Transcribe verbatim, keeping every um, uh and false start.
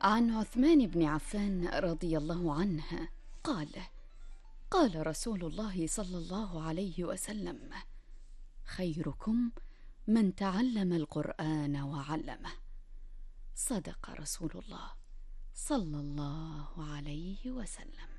عن عثمان بن عفان رضي الله عنه قال: قال رسول الله صلى الله عليه وسلم: خيركم من تعلم القرآن وعلمه. صدق رسول الله صلى الله عليه وسلم.